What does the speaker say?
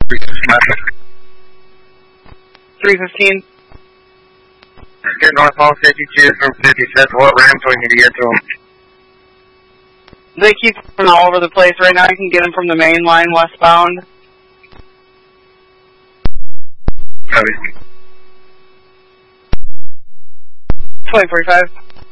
315. Get northbound 52 from 57. What ramp do we need to get to them? They keep coming all over the place right now. You can get them from the main line westbound. 2045.